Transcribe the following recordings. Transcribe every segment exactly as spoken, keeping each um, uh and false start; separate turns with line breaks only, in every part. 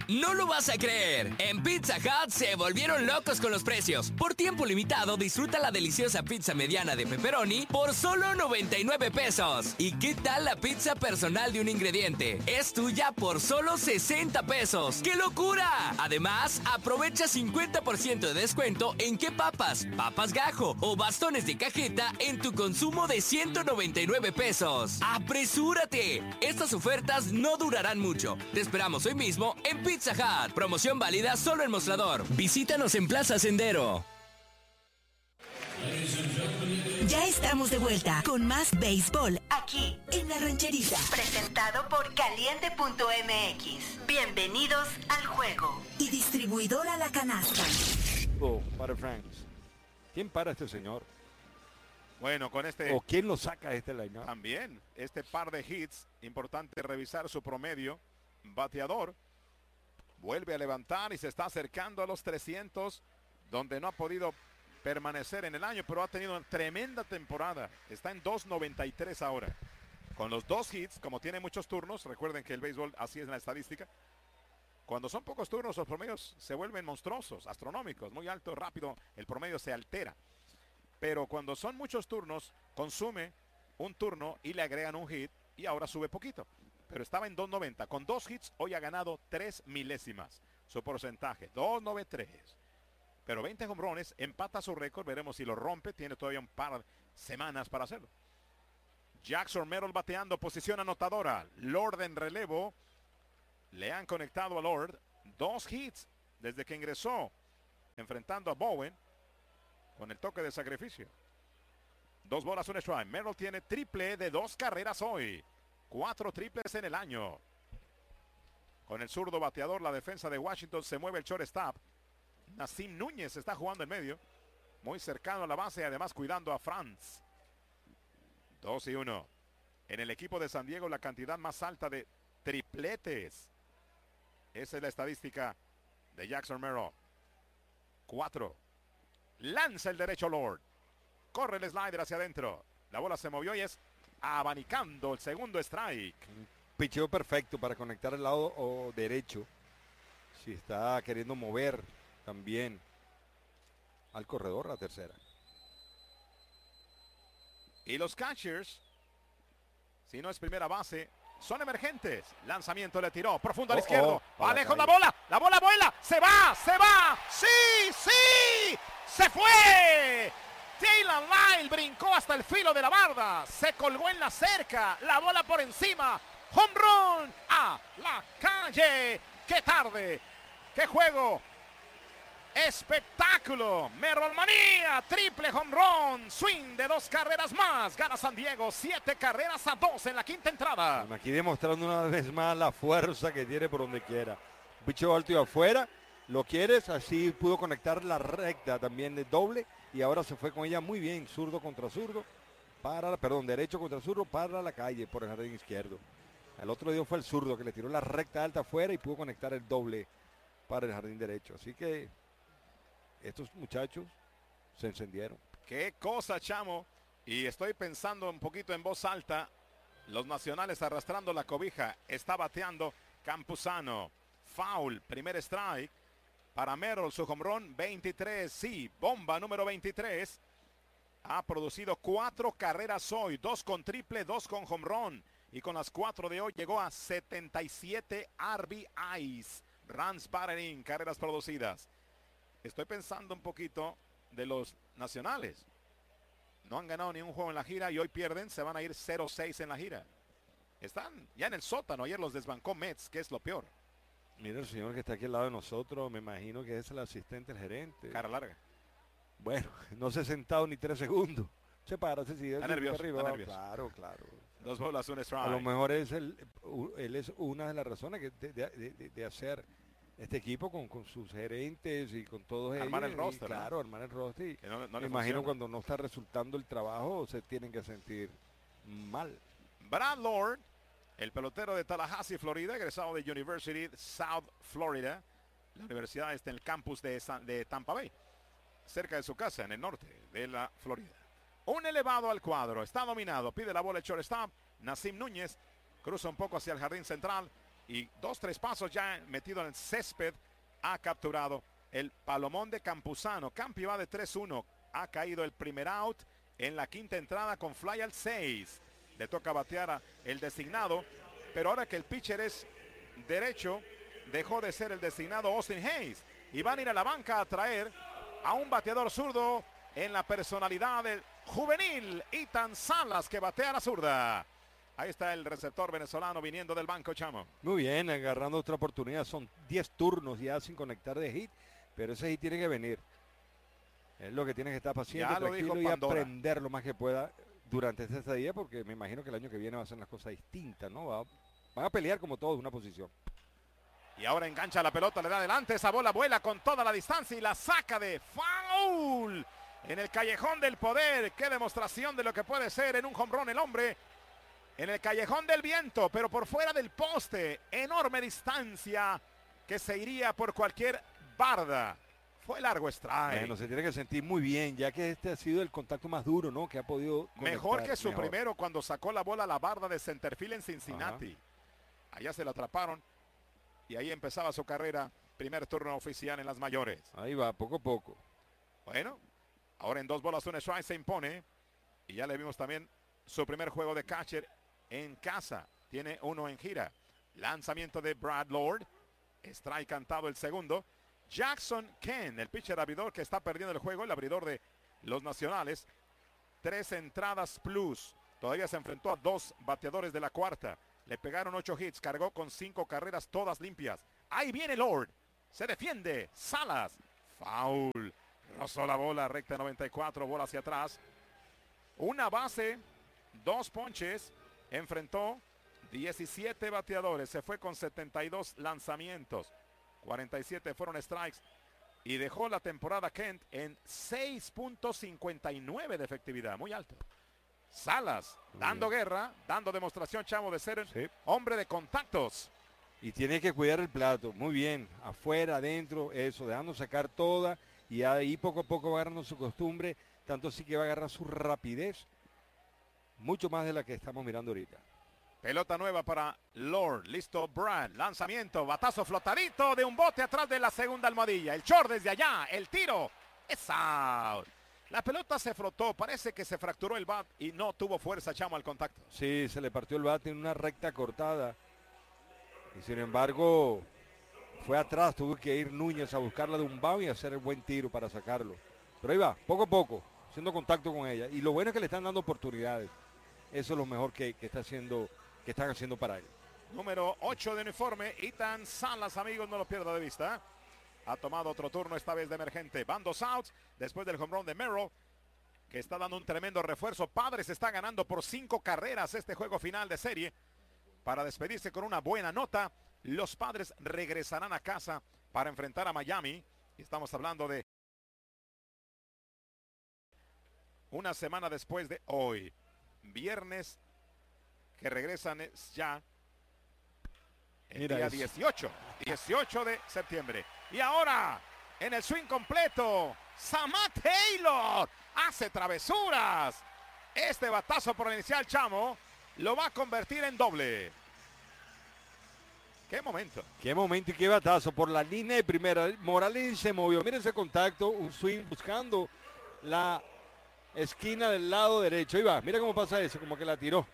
No lo vas a creer. En Pizza Hut se volvieron locos con los precios. Por tiempo limitado, disfruta la deliciosa pizza mediana de pepperoni por solo noventa y nueve pesos. ¿Y qué tal la pizza personal de un ingrediente? Es tuya por solo sesenta pesos. ¡Qué locura! Además, aprovecha cincuenta por ciento de descuento en qué papas, papas gajo o bastones de cajeta en tu consumo de ciento noventa y nueve pesos. ¡Apresúrate! Estas ofertas no durarán mucho. Te esperamos hoy mismo en Pizza Hut. Promoción válida solo en Mostrador. Visítanos en Plaza Sendero.
Ya estamos de vuelta con más béisbol aquí en La Rancherita. Presentado por Caliente punto M X. Bienvenidos al juego. Y distribuidora La Canasta.
Oh, para Franks. ¿Quién para a este señor?
Bueno, con este...
¿O quién lo saca de este line-up?
También, este par de hits, importante revisar su promedio. Bateador vuelve a levantar y se está acercando a los trescientos, donde no ha podido permanecer en el año, pero ha tenido una tremenda temporada. Está en dos noventa y tres ahora. Con los dos hits, como tiene muchos turnos, recuerden que el béisbol así es la estadística. Cuando son pocos turnos, los promedios se vuelven monstruosos, astronómicos, muy alto, rápido, el promedio se altera. Pero cuando son muchos turnos, consume un turno y le agregan un hit y ahora sube poquito. Pero estaba en dos noventa. Con dos hits, hoy ha ganado tres milésimas. Su porcentaje, dos noventa y tres. Pero veinte hombrones, empata su récord. Veremos si lo rompe. Tiene todavía un par de semanas para hacerlo. Jackson Merrill bateando, posición anotadora. Lord en relevo. Le han conectado a Lord. Dos hits desde que ingresó. Enfrentando a Bowen. Con el toque de sacrificio. Dos bolas, un strike. Merrill tiene triple de dos carreras hoy. Cuatro triples en el año. Con el zurdo bateador, la defensa de Washington se mueve el shortstop. Nasim Núñez está jugando en medio. Muy cercano a la base y además cuidando a Franz. dos y uno. En el equipo de San Diego la cantidad más alta de tripletes. Esa es la estadística de Jackson Merrill. cuatro. Lanza el derecho Lord. Corre el slider hacia adentro. La bola se movió y es abanicando el segundo strike.
Un picheo perfecto para conectar el lado o derecho. Si está queriendo mover también al corredor, la tercera.
Y los catchers, si no es primera base, son emergentes. Lanzamiento le tiró, profundo al
Oh,
izquierdo.
oh,
Va lejos la bola, la bola vuela. Se va, se va. Sí, sí. Se fue. Taylor Lyle brincó hasta el filo de la barda. Se colgó en la cerca. La bola por encima. Home run a la calle. ¡Qué tarde! ¡Qué juego! ¡Espectáculo! Merrill manía. Triple home run. Swing de dos carreras más. Gana San Diego. Siete carreras a dos en la quinta entrada.
Bueno, aquí demostrando una vez más la fuerza que tiene por donde quiera. Picheo alto y afuera. Lo quieres, así pudo conectar la recta también de doble y ahora se fue con ella muy bien, zurdo contra zurdo, para, perdón, derecho contra zurdo para la calle por el jardín izquierdo. El otro día fue el zurdo que le tiró la recta alta afuera y pudo conectar el doble para el jardín derecho. Así que estos muchachos se encendieron.
Qué cosa, chamo. Y estoy pensando un poquito en voz alta. Los nacionales arrastrando la cobija. Está bateando Campuzano. Foul, primer strike. Para Merrill, su home run veintitrés, sí, bomba número veintitrés. Ha producido cuatro carreras hoy, dos con triple, dos con home run. Y con las cuatro de hoy llegó a setenta y siete R B Is. Runs batted in, carreras producidas. Estoy pensando un poquito de los nacionales. No han ganado ni un juego en la gira y hoy pierden, se van a ir cero seis en la gira. Están ya en el sótano, ayer los desbancó Mets, que es lo peor.
Mira el señor que está aquí al lado de nosotros, me imagino que es el asistente del gerente.
Cara larga.
Bueno, no se ha sentado ni tres segundos. Se para, se sigue.
Está nervioso,
arriba.
está nervioso.
Claro, claro.
Dos bolas, un strike.
A lo mejor es el, él es una de las razones que de, de, de, de hacer este equipo con, con sus gerentes y con todos
armar
ellos.
el roster,
y, claro,
¿no?
armar el roster. Y
Que no, no
me
le
imagino
funciona.
cuando no está resultando el trabajo, se tienen que sentir mal.
Brad Lord, el pelotero de Tallahassee, Florida, egresado de University South Florida. La universidad está en el campus de, San, de Tampa Bay, cerca de su casa, en el norte de la Florida. Un elevado al cuadro, está dominado, pide la bola el shortstop. Nasim Núñez cruza un poco hacia el jardín central. y dos, tres pasos ya metido en el césped, ha capturado el Palomón de Campuzano. Campi va de tres uno. Ha caído el primer out en la quinta entrada con fly al seis. Le toca batear a el designado, pero ahora que el pitcher es derecho, dejó de ser el designado Austin Hayes. Y van a ir a la banca a traer a un bateador zurdo en la personalidad del juvenil Ethan Salas, que batea a la zurda. Ahí está el receptor venezolano viniendo del banco, Chamo.
Muy bien, agarrando otra oportunidad. Son diez turnos ya sin conectar de hit, pero ese hit tiene que venir. Es lo que tiene que estar paciente,
Ya lo
tranquilo
dijo
y
Pandora.
aprender lo más que pueda durante este estadía, porque me imagino que el año que viene va a ser las cosas distintas, ¿no? Va, van a pelear como todos una posición.
Y ahora engancha la pelota, le da adelante, esa bola vuela con toda la distancia y la saca de foul en el callejón del poder. Qué demostración de lo que puede ser en un home run el hombre. En el callejón del viento, pero por fuera del poste. Enorme distancia que se iría por cualquier barda. Fue largo strike.
Bueno, se tiene que sentir muy bien, ya que este ha sido el contacto más duro, ¿no? Que ha podido conectar.
Mejor que su
mejor.
primero cuando sacó la bola a la barda de centerfield en Cincinnati. Ajá. Allá se la atraparon y ahí empezaba su carrera. Primer turno oficial en las mayores.
Ahí va, poco a poco.
Bueno, ahora en dos bolas un strike se impone. Y ya le vimos también su primer juego de catcher en casa. Tiene uno en gira. Lanzamiento de Brad Lord. Strike cantado el segundo. Jackson Ken, el pitcher abridor que está perdiendo el juego, el abridor de los Nacionales. Tres entradas plus. Todavía se enfrentó a dos bateadores de la cuarta. Le pegaron ocho hits. Cargó con cinco carreras todas limpias. Ahí viene Lord. Se defiende. Salas. Foul. Rozó la bola. Recta noventa y cuatro. Bola hacia atrás. Una base. Dos ponches. Enfrentó diecisiete bateadores. Se fue con setenta y dos lanzamientos. cuarenta y siete fueron strikes. Y dejó la temporada Kent en seis punto cincuenta y nueve de efectividad. Muy alto. Salas dando guerra, dando demostración, Chamo, de ser
Sí.
hombre de contactos.
Y tiene que cuidar el plato, muy bien, afuera, adentro, eso, dejando sacar toda y ahí poco a poco va agarrando su costumbre, tanto así que va a agarrar su rapidez, mucho más de la que estamos mirando ahorita.
Pelota nueva para Lord, listo Brad, lanzamiento, batazo flotadito de un bote atrás de la segunda almohadilla. El short desde allá, el tiro, es out. La pelota se flotó, parece que se fracturó el bat y no tuvo fuerza, Chamo, al contacto.
Sí, se le partió el bate en una recta cortada. Y sin embargo, fue atrás, tuvo que ir Núñez a buscarla de un bao y hacer el buen tiro para sacarlo. Pero ahí va, poco a poco, haciendo contacto con ella. Y lo bueno es que le están dando oportunidades. Eso es lo mejor que, que, está haciendo, que están haciendo para él.
Número ocho de uniforme, Ethan Salas, amigos, no lo pierda de vista. Ha tomado otro turno, esta vez de emergente. Van dos outs después del home run de Merrill, que está dando un tremendo refuerzo. Padres está ganando por cinco carreras este juego final de serie. Para despedirse con una buena nota, los Padres regresarán a casa para enfrentar a Miami. Y estamos hablando de una semana después de hoy. Viernes, que regresan es ya el
Mira
día
eso.
dieciocho. dieciocho de septiembre. Y ahora, en el swing completo, Samad Taylor hace travesuras. Este batazo por el inicial, Chamo, lo va a convertir en doble. ¡Qué momento!
Qué momento y qué batazo por la línea de primera. Morales se movió. Miren ese contacto, un swing buscando la esquina del lado derecho. Ahí va, mira cómo pasa eso, como que la tiró.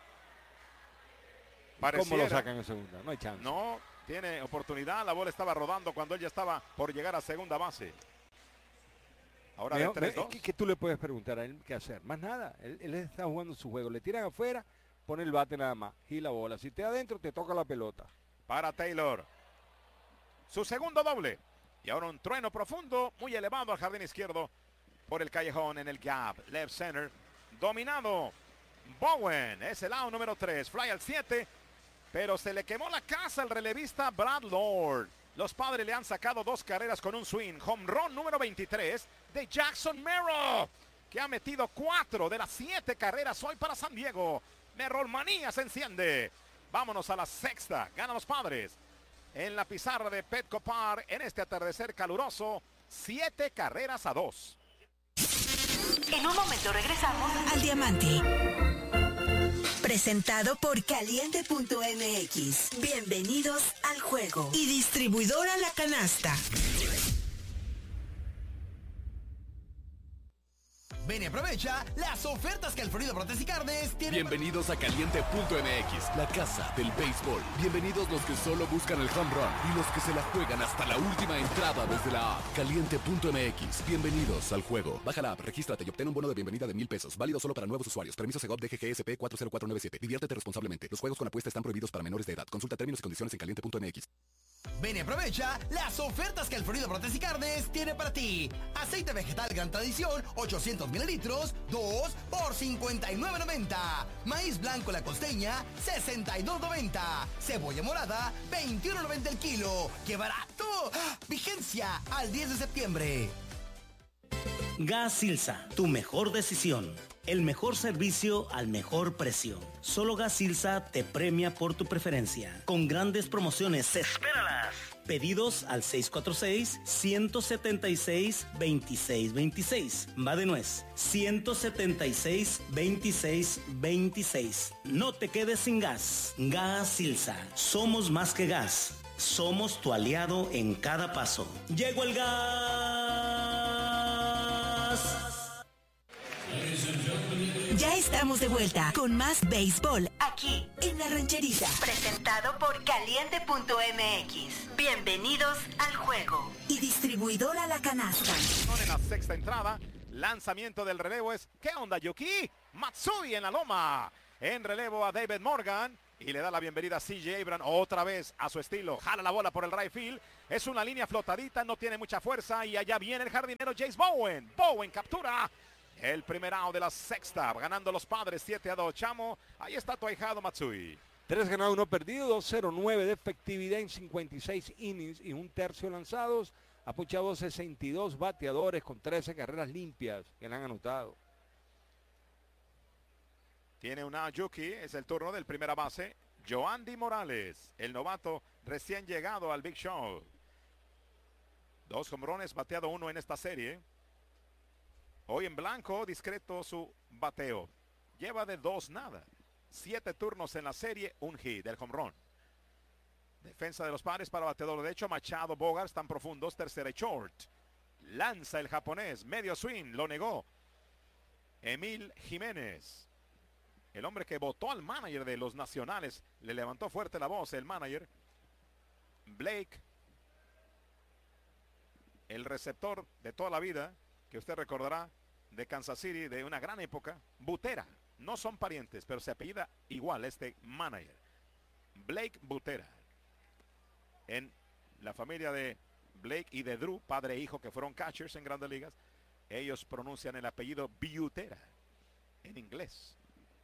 ¿Cómo lo
Pareciera-
sacan en segunda? No hay chance.
No tiene oportunidad. La bola estaba rodando cuando él ya estaba por llegar a segunda base. Ahora de
Mejor-
tres
es
dos.
que, que tú le puedes preguntar a él qué hacer. Más nada. Él, él está jugando su juego. Le tiran afuera, pone el bate nada más. Y la bola. Si te adentro, te toca la pelota.
Para Taylor. Su segundo doble. Y ahora un trueno profundo, muy elevado al jardín izquierdo. Por el callejón en el gap. Left center. Dominado. Bowen. Es el out número tres. Fly al siete. Pero se le quemó la casa al relevista Brad Lord. Los Padres le han sacado dos carreras con un swing. Home run número veintitrés de Jackson Merrill, que ha metido cuatro de las siete carreras hoy para San Diego. Merrill manía se enciende. Vámonos a la sexta. Ganan los Padres. En la pizarra de Petco Park en este atardecer caluroso. Siete carreras a dos.
En un momento regresamos al Diamante. Presentado por Caliente punto M X. Bienvenidos al juego. Y distribuidora La Canasta.
Ven y aprovecha las ofertas que Alfredo Brotes y Carnes tiene.
Bienvenidos a Caliente punto M X, la casa del béisbol. Bienvenidos los que solo buscan el home run y los que se la juegan hasta la última entrada desde la app. Caliente punto M X, bienvenidos al juego. Baja la app, regístrate y obtén un bono de bienvenida de mil pesos. Válido solo para nuevos usuarios. Permiso Segov D G G S P cuatro cero cuatro nueve siete. Diviértete responsablemente. Los juegos con apuesta están prohibidos para menores de edad. Consulta términos y condiciones en Caliente punto M X.
Ven y aprovecha las ofertas que Alfredo Brotes y Carnes tiene para ti. Aceite vegetal Gran Tradición, ochocientos mililitros, dos por cincuenta y nueve noventa. Maíz blanco La Costeña, sesenta y dos noventa. Cebolla morada, veintiuno noventa el kilo. ¡Qué barato! ¡Ah! Vigencia al diez de septiembre.
Gas Silsa, tu mejor decisión. El mejor servicio al mejor precio. Solo Gas Silsa te premia por tu preferencia. Con grandes promociones. ¡Espéralas! Pedidos al seis cuatro seis, uno siete seis, dos seis dos seis. Va de nuez. uno siete seis, dos seis dos seis. No te quedes sin gas. Gas Silsa. Somos más que gas. Somos tu aliado en cada paso. ¡Llegó el gas!
Ya estamos de vuelta con más béisbol aquí en La Rancherita. Presentado por Caliente punto M X. Bienvenidos al juego. Y distribuidora La Canasta.
En la sexta entrada, lanzamiento del relevo es ¿qué onda, Yuki? Matsui en la loma. En relevo a David Morgan. Y le da la bienvenida a C J Abrams otra vez a su estilo. Jala la bola por el right field. Es una línea flotadita, no tiene mucha fuerza. Y allá viene el jardinero Jace Bowen. Bowen captura el primer out de la sexta. Ganando los Padres siete a dos. Chamo, ahí está tu ahijado Matsui.
tres ganados, uno perdido, dos cero nueve de efectividad en cincuenta y seis innings y un tercio lanzados. Ha puchado sesenta y dos bateadores con trece carreras limpias que le han anotado.
Tiene una Yuki, es el turno del primera base, Joandy Morales, el novato recién llegado al Big Show. Dos hombrones, bateado uno en esta serie. Hoy en blanco, discreto su bateo. Lleva de dos nada. Siete turnos en la serie, un hit del home run. Defensa de los Padres para bateador derecho, Machado, Bogarts, están profundos, tercera y short. Lanza el japonés, medio swing, lo negó. Emil Jiménez. El hombre que votó al manager de los Nacionales, le levantó fuerte la voz el manager. Blake, el receptor de toda la vida, que usted recordará, de Kansas City, de una gran época. Butera, no son parientes, pero se apellida igual este manager. Blake Butera. En la familia de Blake y de Drew, padre e hijo que fueron catchers en Grandes Ligas, ellos pronuncian el apellido Butera en inglés.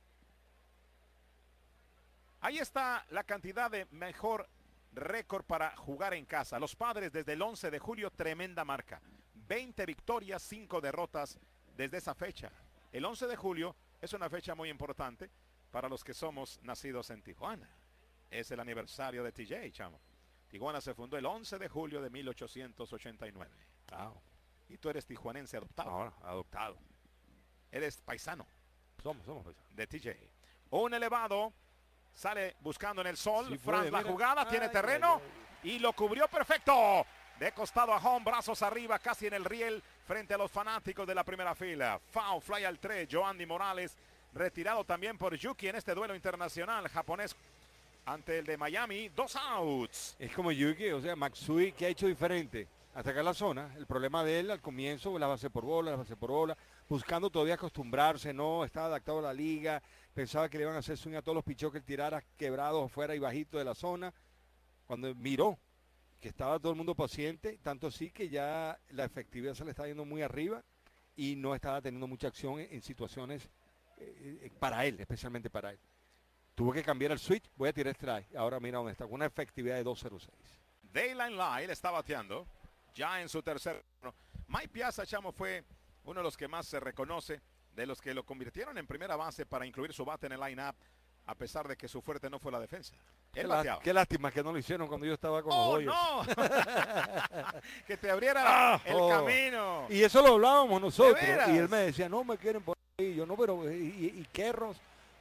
Ahí está la cantidad de mejor récord para jugar en casa. Los Padres desde el once de julio, tremenda marca. veinte victorias, cinco derrotas desde esa fecha. El once de julio es una fecha muy importante para los que somos nacidos en Tijuana. Es el aniversario de T J, chamo. Tijuana se fundó el once de julio de mil ochocientos ochenta y nueve.
Wow.
Y tú eres tijuanense adoptado.
Ahora, adoptado.
Eres paisano.
Somos, somos paisanos.
De T J. Un elevado. Sale buscando en el sol.
Sí,
Franz
puede,
la
mira.
jugada. Tiene
Ay,
terreno.
ay,
Y lo cubrió perfecto. De costado a home. Brazos arriba. Casi en el riel. Frente a los fanáticos de la primera fila. Foul fly al tres. Joandy Morales. Retirado también por Yuki en este duelo internacional. Japonés ante el de Miami. Dos outs.
Es como Yuki, o sea, Matsui, que ha hecho diferente. Atacar la zona. El problema de él al comienzo, la base por bola, la base por bola. Buscando todavía acostumbrarse, no estaba adaptado a la liga. Pensaba que le iban a hacer swing a todos los pichos que él tirara quebrados afuera y bajito de la zona. Cuando miró que estaba todo el mundo paciente, tanto así que ya la efectividad se le está yendo muy arriba y no estaba teniendo mucha acción en, en situaciones eh, para él, especialmente para él. Tuvo que cambiar el switch, voy a tirar strike. Ahora mira dónde está, con una efectividad de dos cero seis.
Dayline Lyle está bateando ya en su tercer. Mike Piazza, chamo, fue uno de los que más se reconoce, de los que lo convirtieron en primera base para incluir su bate en el line-up, a pesar de que su fuerte no fue la defensa. Él
Qué,
bateaba.
qué lástima que no lo hicieron cuando yo estaba con
¡Oh,
los
no!
Dodgers.
Que te abriera
Ah,
el
oh.
camino.
Y eso lo hablábamos nosotros.
¿De veras?
Y él me decía, no me quieren por ahí. Yo no, pero y, y Kerros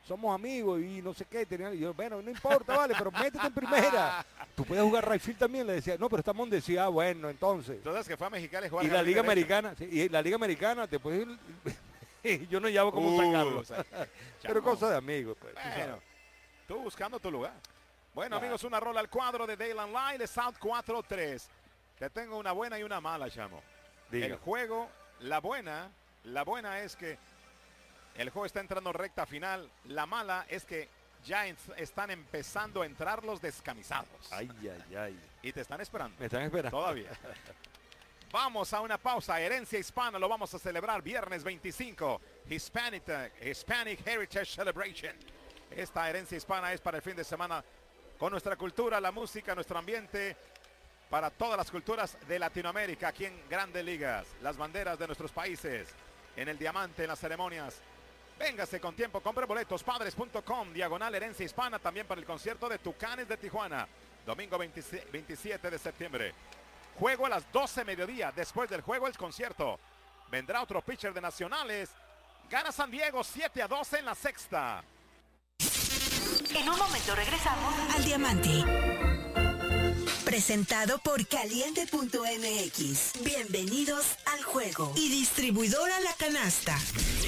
somos amigos y no sé qué. Tenía, y yo, bueno, no importa, vale, pero métete en primera. Tú puedes jugar right field también, le decía. No, pero estamos en decía, ah, bueno, entonces.
Entonces que fue a Mexicali a jugar.
Y la Liga Americana, sí, y la Liga Americana, te puedes ir, yo no llamo como
Uh,
sacarlo.
o sea,
Pero
chamo.
cosa de amigos, pues. tú
Bueno,
sabes.
tú buscando tu lugar. Bueno,
Claro.
amigos, una rola al cuadro de Dayland Line, de South cuatro tres. Te tengo una buena y una mala, chamo.
Diga.
El juego, la buena, la buena es que el juego está entrando en recta final. La mala es que ya en- están empezando a entrar los descamisados.
Ay, ay, ay.
Y te están esperando.
Me están esperando.
Todavía. Vamos a una pausa. Herencia hispana lo vamos a celebrar viernes veinticinco. Hispanic, Hispanic Heritage Celebration. Esta herencia hispana es para el fin de semana con nuestra cultura, la música, nuestro ambiente, para todas las culturas de Latinoamérica, aquí en Grandes Ligas. Las banderas de nuestros países, en el diamante, en las ceremonias. Véngase con tiempo, compre boletos, padres punto com, diagonal herencia hispana, también para el concierto de Tucanes de Tijuana, domingo veintisiete de septiembre. Juego a las doce mediodía, después del juego el concierto. Vendrá otro pitcher de Nacionales. Gana San Diego siete a doce en la sexta.
En un momento regresamos al Diamante. Presentado por Caliente punto M X. Bienvenidos al juego. Y distribuidora La Canasta.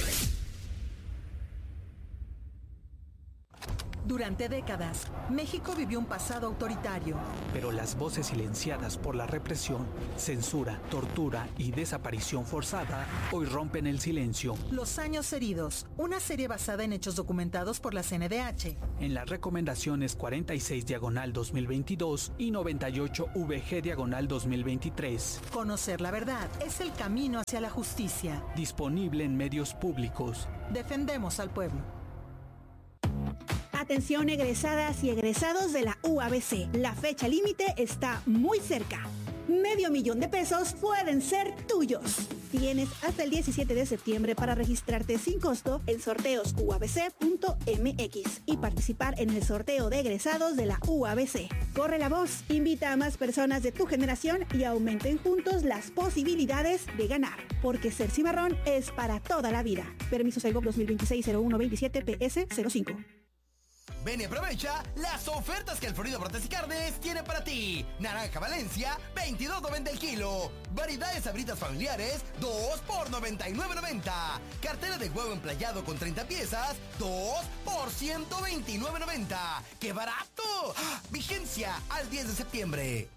Durante décadas, México vivió un pasado autoritario.
Pero las voces silenciadas por la represión, censura, tortura y desaparición forzada hoy rompen el silencio.
Los años heridos, una serie basada en hechos documentados por la C N D H.
En las recomendaciones cuarenta y seis diagonal dos mil veintidós y noventa y ocho V G diagonal dos mil veintitrés.
Conocer la verdad es el camino hacia la justicia.
Disponible en medios públicos.
Defendemos al pueblo.
Atención egresadas y egresados de la U A B C. La fecha límite está muy cerca. Medio millón de pesos pueden ser tuyos. Tienes hasta el diecisiete de septiembre para registrarte sin costo en sorteos u a b c punto m x y participar en el sorteo de egresados de la U A B C. Corre la voz, invita a más personas de tu generación y aumenten juntos las posibilidades de ganar. Porque ser cimarrón es para toda la vida. Permiso Segov dos mil veintiséis cero uno veintisiete P S cero cinco.
Ven y aprovecha las ofertas que el Florido Brotes y Carnes tiene para ti. Naranja Valencia, veintidós noventa el kilo. Variedades Sabritas familiares, dos por noventa y nueve noventa. Cartera de huevo emplayado con treinta piezas, dos por ciento veintinueve noventa. ¡Qué barato! ¡Ah! Vigencia al diez de septiembre.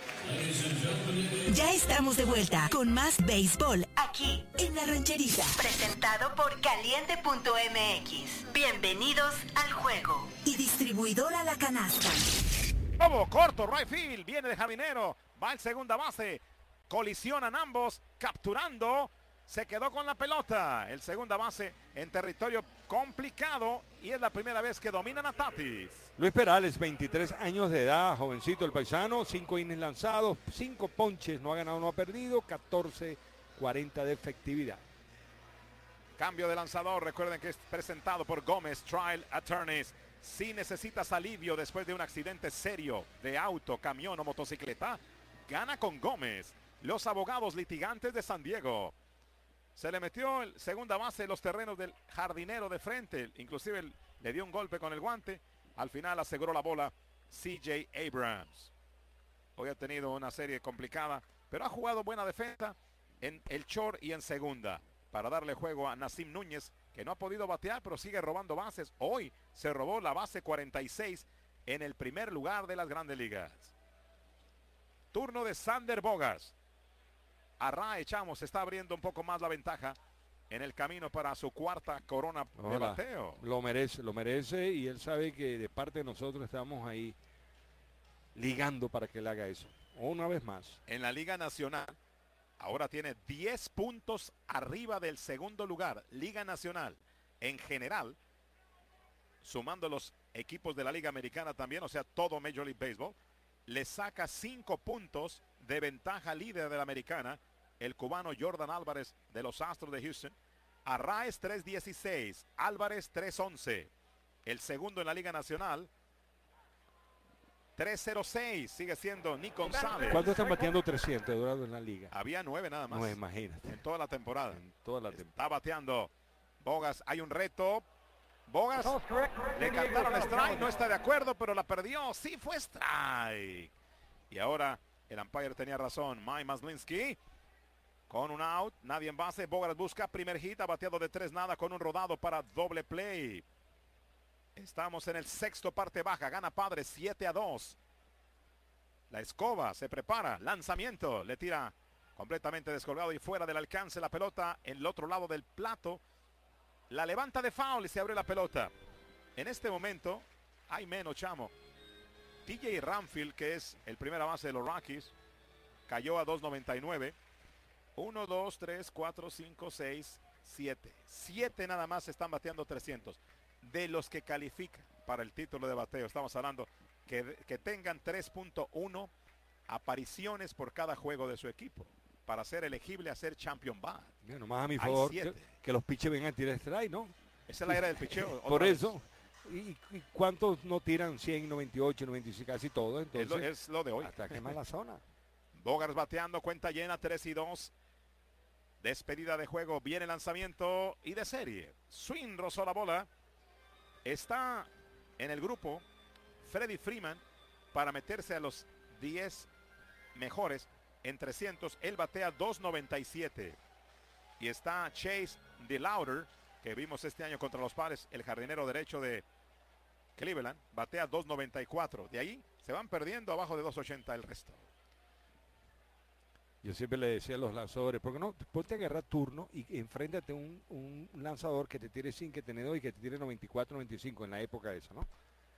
Ya estamos de vuelta con más béisbol aquí en La Rancherita. Presentado por Caliente punto M X. Bienvenidos al juego. Y distribuidora La Canasta.
Como corto, right field, viene de jardinero, va en segunda base, colisionan ambos, capturando, se quedó con la pelota. El segunda base en territorio complicado y es la primera vez que dominan a Tatis.
Luis Perales, veintitrés años de edad, jovencito el paisano, cinco innings lanzados, cinco ponches, no ha ganado, no ha perdido, catorce cuarenta de efectividad.
Cambio de lanzador, recuerden que es presentado por Gómez Trial Attorneys. Si necesitas alivio después de un accidente serio de auto, camión o motocicleta, gana con Gómez, los abogados litigantes de San Diego. Se le metió el segunda base en los terrenos del jardinero de frente, inclusive el, le dio un golpe con el guante. Al final aseguró la bola C J Abrams. Hoy ha tenido una serie complicada, pero ha jugado buena defensa en el short y en segunda para darle juego a Nassim Núñez, que no ha podido batear, pero sigue robando bases. Hoy se robó la base cuarenta y seis en el primer lugar de las Grandes Ligas. Turno de Sander Bogas. Arrae Chamos está abriendo un poco más la ventaja en el camino para su cuarta corona de
Ahora,
bateo.
Lo merece, lo merece y él sabe que de parte de nosotros estamos ahí ligando para que él haga eso. Una vez más.
En la Liga Nacional, ahora tiene diez puntos arriba del segundo lugar. Liga Nacional, en general, sumando los equipos de la Liga Americana también, o sea, todo Major League Baseball, le saca cinco puntos de ventaja líder de la Americana, el cubano Jordan Álvarez de los Astros de Houston. Arraez tres dieciséis, Álvarez tres once. El segundo en la Liga Nacional, tres cero seis, sigue siendo Nick González.
¿Cuánto están bateando trescientos, Eduardo, en la liga?
Había nueve nada más.
No, imagínate.
En toda la temporada.
En toda la temporada.
Está bateando Bogas. Hay un reto. Bogas le cantaron strike, no está de acuerdo, pero la perdió. Sí fue strike. Y ahora el umpire tenía razón. Mike Maslinski con un out, nadie en base. Bogas busca primer hit, ha bateado de tres nada con un rodado para doble play. Estamos en el sexto parte baja, gana Padres siete a dos. La escoba se prepara, lanzamiento, le tira completamente descolgado y fuera del alcance la pelota en el otro lado del plato. La levanta de foul y se abre la pelota. En este momento hay menos, chamo. T J Ramfield, que es el primera base de los Rockies, cayó a dos noventa y nueve. uno, dos, tres, cuatro, cinco, seis, siete. siete nada más están bateando trescientos. De los que califican para el título de bateo, estamos hablando que, que tengan tres punto uno apariciones por cada juego de su equipo para ser elegible a ser champion bat.
Bueno, más a mi favor que, que los piches vengan a tirar strike, ¿no?
Esa es la era del picheo.
Por eso. ¿Y, ¿Y cuántos no tiran cien, noventa y ocho, noventa y cinco, casi todo? Entonces,
es, lo, es lo de hoy.
Hasta quema la zona.
Bogaerts bateando, cuenta llena, tres y dos. Despedida de juego, viene el lanzamiento y de serie. Swing rozó la bola. Está en el grupo Freddie Freeman para meterse a los diez mejores en trescientos. Él batea dos noventa y siete. Y está Chase DeLauder, que vimos este año contra los Padres, el jardinero derecho de Cleveland, batea dos noventa y cuatro. De ahí se van perdiendo abajo de dos ochenta el resto.
Yo siempre le decía a los lanzadores, ¿por qué no? Ponte a agarrar turno y enfréntate a un, un lanzador que te tire cinco, que tiene dos y que te tire noventa y cuatro, noventa y cinco en la época esa, ¿no?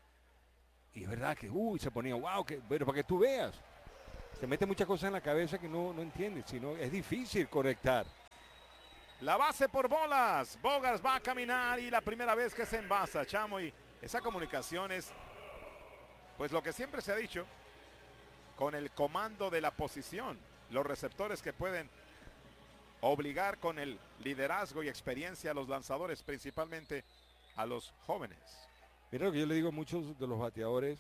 Y es verdad que, uy, se ponía, wow, que, pero para que tú veas. Se mete muchas cosas en la cabeza que no, no entiendes, sino es difícil conectar.
La base por bolas. Bogaerts va a caminar y la primera vez que se envasa, chamo, y esa comunicación es, pues lo que siempre se ha dicho, con el comando de la posición. Los receptores que pueden obligar con el liderazgo y experiencia a los lanzadores, principalmente a los jóvenes.
Mira lo que yo le digo a muchos de los bateadores.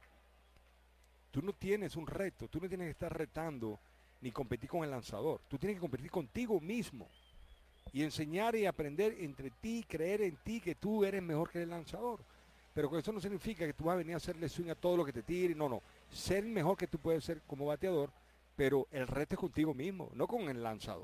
Tú no tienes un reto, tú no tienes que estar retando ni competir con el lanzador. Tú tienes que competir contigo mismo y enseñar y aprender entre ti, creer en ti que tú eres mejor que el lanzador. Pero con eso no significa que tú vas a venir a hacerle swing a todo lo que te tire. No, no. Ser mejor que tú puedes ser como bateador, pero el reto es contigo mismo, no con el lanzador.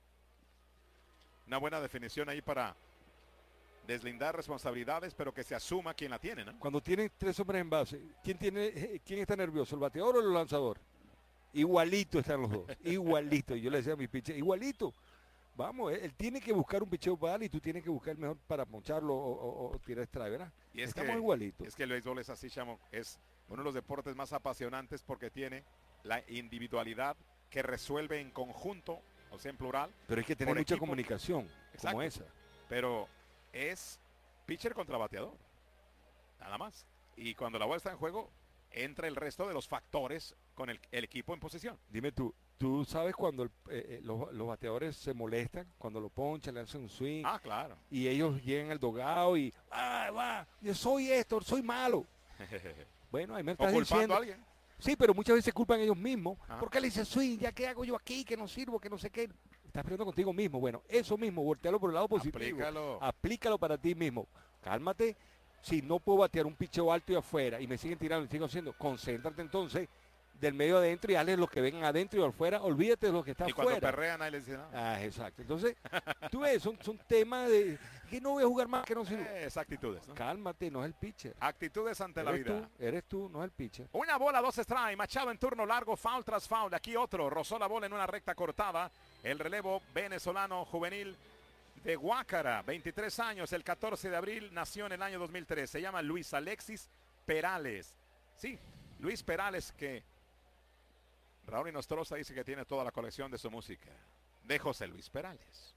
Una buena definición ahí para deslindar responsabilidades, pero que se asuma quien la tiene, ¿no?
Cuando tienen tres hombres en base, ¿quién tiene, quién está nervioso, el bateador o el lanzador? Igualito están los dos, igualito. Y yo le decía a mi pitcher, igualito. Vamos, él, él tiene que buscar un picheo para y tú tienes que buscar el mejor para poncharlo o, o, o tirar strike, ¿verdad?
Y es
Estamos
que,
igualitos.
Es que el béisbol es así, chamo, es uno de los deportes más apasionantes porque tiene la individualidad que resuelve en conjunto, o sea, en plural.
Pero hay que tener mucha
equipo.
comunicación. Exacto. Como esa.
Pero es pitcher contra bateador, nada más. Y cuando la bola está en juego, entra el resto de los factores con el, el equipo en posición.
Dime tú, ¿tú sabes cuando el, eh, eh, los, los bateadores se molestan? Cuando lo ponchan, le hacen un swing.
Ah, claro.
Y ellos llegan al dogado y, ah, va, yo soy esto, soy malo. Bueno, ahí me estás diciendo.
A alguien.
Sí, pero muchas veces culpan ellos mismos.
Ah.
¿Por qué le dicen swing? ¿Ya qué hago yo aquí? Que no sirvo, que no sé qué. Estás peleando contigo mismo. Bueno, eso mismo, voltealo por el lado positivo.
Aplícalo.
Aplícalo para ti mismo. Cálmate. Si no puedo batear un picheo alto y afuera y me siguen tirando y sigo haciendo, concéntrate entonces del medio adentro y hazle los que vengan adentro y afuera. Olvídate de los que están
afuera. Y
afuera.
cuando perrean ahí les dicen, no.
Ah, exacto. Entonces, tú ves, son, son temas de que no voy a jugar más, que no sirve.
Eh, es actitudes, ¿no?
Cálmate, no es el pitcher.
Actitudes ante la
Eres
vida.
tú, eres tú, no es el pitcher.
Una bola, dos strike. Machado en turno largo, foul tras foul. Aquí otro. Rozó la bola en una recta cortada. El relevo venezolano juvenil de Guácara, veintitrés años, el catorce de abril, nació en el año dos mil tres. Se llama Luis Alexis Perales. Sí, Luis Perales, que Raúl Inostroza dice que tiene toda la colección de su música. De José Luis Perales.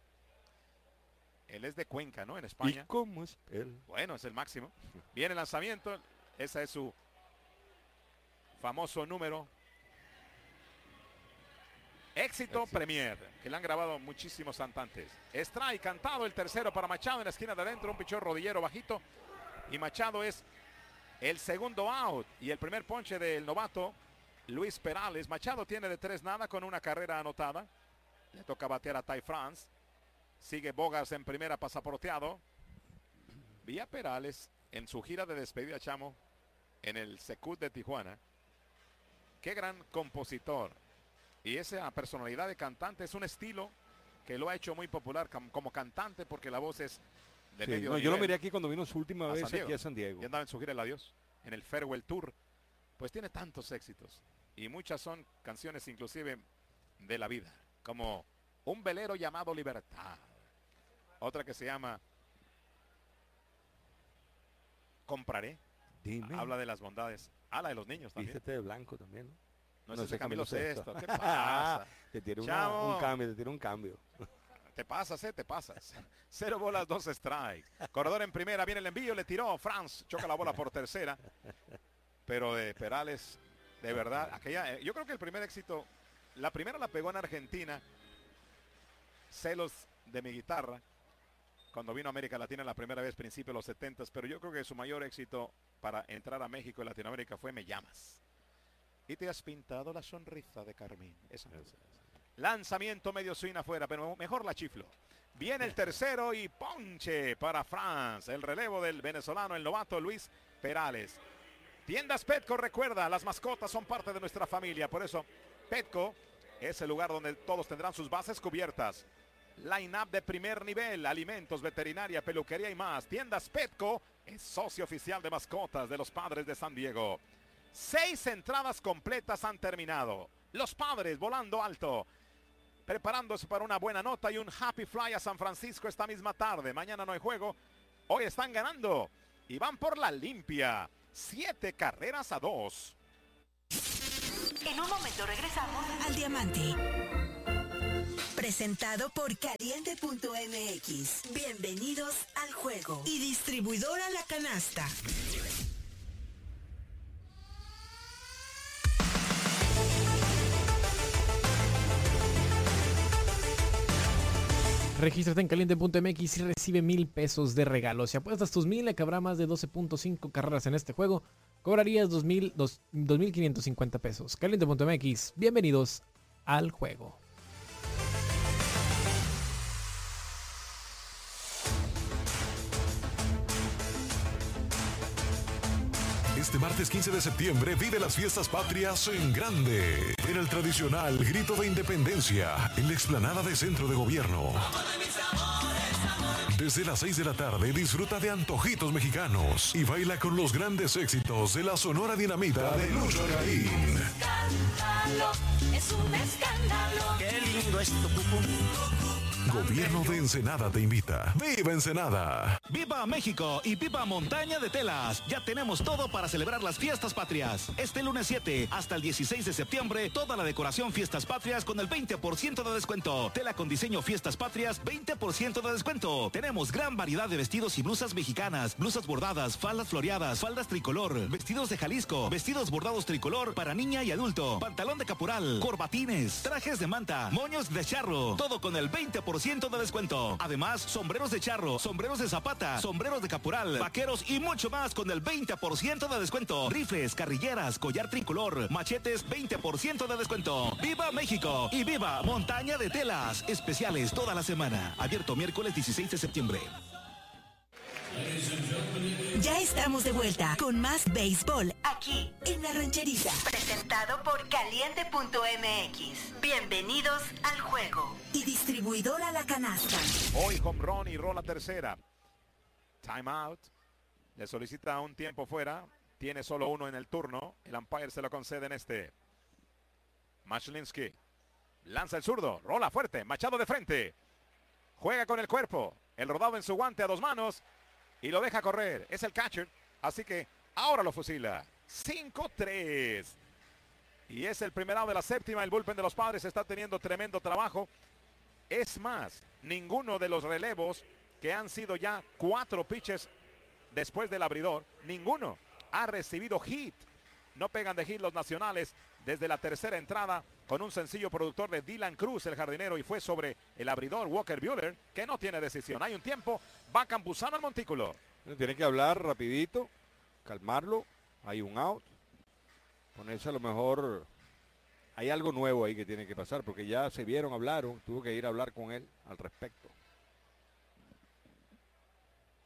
Él es de Cuenca, ¿no? En España.
¿Y cómo es él?
Bueno, es el máximo. Viene el lanzamiento. Ese es su famoso número. Éxito, Éxito Premier, que le han grabado muchísimos cantantes. Strike cantado, el tercero para Machado en la esquina de adentro, un pichón rodillero bajito. Y Machado es el segundo out y el primer ponche del novato Luis Perales. Machado tiene de tres nada con una carrera anotada. Le toca batear a Ty France. Sigue Bogaerts en primera, pasaporteado. Vi a Perales en su gira de despedida, Chamo, en el Secut de Tijuana. Qué gran compositor. Y esa personalidad de cantante es un estilo que lo ha hecho muy popular como cantante, porque la voz es de
sí,
medio
no, yo lo miré aquí cuando vino su última vez aquí a San Diego.
Y andaba en su gira El Adiós, en el Farewell Tour. Pues tiene tantos éxitos. Y muchas son canciones inclusive de la vida. Como Un velero llamado Libertad. Otra que se llama Compraré.
Dime.
Habla de las bondades. Habla de los niños también.
Vístete de blanco también, ¿no?
No,
No
es
sé,
ese Camilo
Camilo
Sesto.
Sesto.
¿Qué pasa?
Te tiene una-
Chavo.
un cambio, te tiene un cambio.
Te pasas, eh, te pasas. Cero bolas, dos strikes. Corredor en primera, viene el envío, le tiró. Franz choca la bola por tercera. Pero de Perales, de verdad, aquella, eh, yo creo que el primer éxito, la primera la pegó en Argentina. Celos de mi guitarra. Cuando vino a América Latina la primera vez, principio de los setentas. Pero yo creo que su mayor éxito para entrar a México y Latinoamérica fue Me Llamas. Y te has pintado la sonrisa de Carmín. Esa es. Lanzamiento medio swing afuera, pero mejor la chiflo. Viene el tercero y ponche para Franz. El relevo del venezolano, el novato Luis Perales. Tiendas Petco, recuerda, las mascotas son parte de nuestra familia. Por eso, Petco es el lugar donde todos tendrán sus bases cubiertas. Line-up de primer nivel, alimentos, veterinaria, peluquería y más. Tiendas Petco es socio oficial de mascotas de los Padres de San Diego. Seis entradas completas han terminado. Los Padres volando alto, preparándose para una buena nota y un happy fly a San Francisco esta misma tarde. Mañana no hay juego. Hoy están ganando y van por la limpia. Siete carreras a dos.
En un momento regresamos al Diamante. Presentado por Caliente punto M X. Bienvenidos al juego. Y distribuidora La Canasta.
Regístrate en Caliente punto M X y recibe mil pesos de regalo. Si apuestas tus mil, le cabrá más de doce punto cinco carreras en este juego. Cobrarías dos mil quinientos cincuenta pesos. Caliente punto M X, bienvenidos al juego.
Este martes quince de septiembre vive las fiestas patrias en grande. En el tradicional Grito de Independencia, en la explanada de Centro de Gobierno. Desde las seis de la tarde disfruta de antojitos mexicanos y baila con los grandes éxitos de la Sonora Dinamita de Lucho Garín.
Es un escándalo. Qué lindo es tu pupú.
Gobierno de Ensenada te invita. ¡Viva Ensenada!
¡Viva México y viva Montaña de Telas! Ya tenemos todo para celebrar las fiestas patrias. Este lunes siete hasta el dieciséis de septiembre, toda la decoración Fiestas Patrias con el veinte por ciento de descuento. Tela con diseño Fiestas Patrias, veinte por ciento de descuento. Tenemos gran variedad de vestidos y blusas mexicanas, blusas bordadas, faldas floreadas, faldas tricolor, vestidos de Jalisco, vestidos bordados tricolor para niña y adulto, pantalón de caporal, corbatines, trajes de manta, moños de charro, todo con el veinte por ciento de descuento. Además, sombreros de charro, sombreros de zapata, sombreros de caporal, vaqueros y mucho más con el veinte por ciento de descuento. Rifles, carrilleras, collar tricolor, machetes, veinte por ciento de descuento. ¡Viva México! Y ¡viva Montaña de Telas! Especiales toda la semana. Abierto miércoles dieciséis de septiembre.
Ya estamos de vuelta con más béisbol aquí en La Rancherita. Presentado por Caliente punto M X. Bienvenidos al juego. Y distribuidora La Canasta.
Hoy home run y rola tercera. Time out. Le solicita un tiempo fuera. Tiene solo uno en el turno. El umpire se lo concede en este. Machlinsky. Lanza el zurdo. Rola fuerte. Machado de frente. Juega con el cuerpo. El rodado en su guante a dos manos. Y lo deja correr. Es el catcher. Así que ahora lo fusila. cinco tres. Y es el primer out de la séptima. El bullpen de los Padres está teniendo tremendo trabajo. Es más, ninguno de los relevos que han sido ya cuatro pitches después del abridor, ninguno ha recibido hit. No pegan de hit los nacionales desde la tercera entrada con un sencillo productor de Dylan Cruz, el jardinero, y fue sobre el abridor Walker Buehler, que no tiene decisión. Hay un tiempo, va Campuzano al montículo.
Tiene que hablar rapidito, calmarlo, hay un out, ponerse a lo mejor, hay algo nuevo ahí que tiene que pasar, porque ya se vieron, hablaron, tuvo que ir a hablar con él al respecto.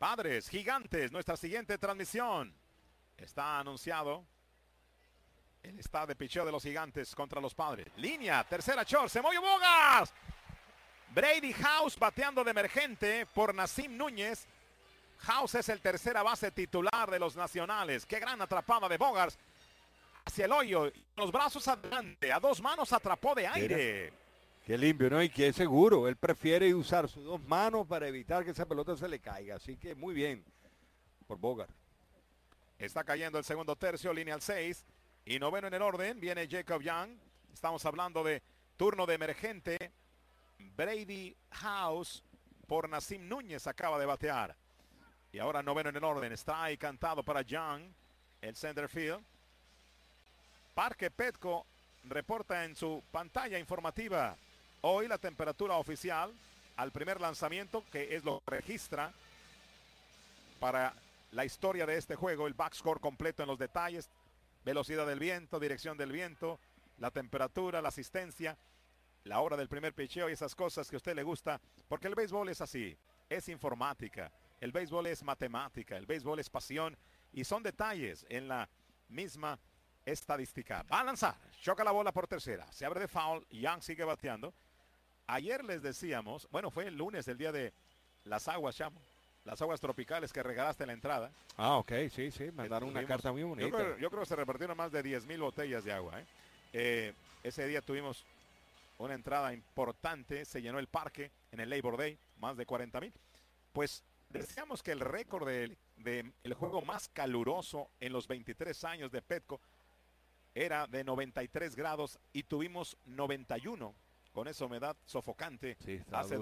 Padres, Gigantes, nuestra siguiente transmisión. Está anunciado el estado de picheo de los Gigantes contra los Padres. Línea, tercera short, se movió Bogaerts. Brady House bateando de emergente por Nassim Núñez. House es el tercera base titular de los Nacionales. Qué gran atrapada de Bogaerts. Hacia el hoyo, los brazos adelante, a dos manos atrapó de aire.
Mira, qué limpio, ¿no? Y qué seguro. Él prefiere usar sus dos manos para evitar que esa pelota se le caiga. Así que muy bien por Bogaerts.
Está cayendo el segundo tercio, línea al seis. Y noveno en el orden, viene Jacob Young. Estamos hablando de turno de emergente. Brady House por Nassim Núñez acaba de batear. Y ahora noveno en el orden. Está ahí cantado para Young, el center field. Parque Petco reporta en su pantalla informativa hoy la temperatura oficial al primer lanzamiento, que es lo que registra para la historia de este juego. El backscore completo en los detalles, velocidad del viento, dirección del viento, la temperatura, la asistencia, la hora del primer picheo y esas cosas que a usted le gusta, porque el béisbol es así, es informática, el béisbol es matemática, el béisbol es pasión y son detalles en la misma estadística. Va a lanzar, choca la bola por tercera, se abre de foul, Young sigue bateando. Ayer les decíamos, bueno, fue el lunes, el día de las aguas, Chamo, las aguas tropicales que regalaste en la entrada.
Ah, ok, sí, sí, mandaron una carta muy bonita.
Yo creo, yo creo que se repartieron más de diez mil botellas de agua. ¿eh? Eh, ese día tuvimos una entrada importante, se llenó el parque en el Labor Day, más de cuarenta mil. Pues decíamos que el récord del de el juego más caluroso en los veintitrés años de Petco era de noventa y tres grados y tuvimos noventa y uno con esa humedad sofocante
Sí,
hace